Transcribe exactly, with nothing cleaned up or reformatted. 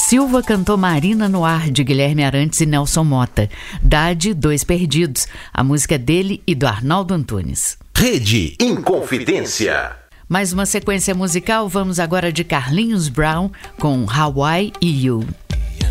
Silva cantou Marina no Ar, de Guilherme Arantes e Nelson Mota. Dade, Dois Perdidos. A música é dele e do Arnaldo Antunes. Rede Inconfidência. Mais uma sequência musical, vamos agora de Carlinhos Brown com Hawaii e You.